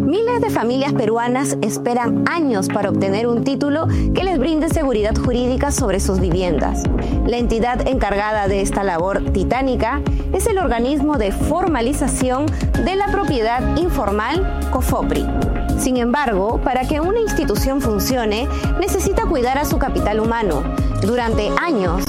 Miles de familias peruanas esperan años para obtener un título que les brinde seguridad jurídica sobre sus viviendas. La entidad encargada de esta labor titánica es el organismo de formalización de la propiedad informal, COFOPRI. Sin embargo, para que una institución funcione, necesita cuidar a su capital humano. Durante años,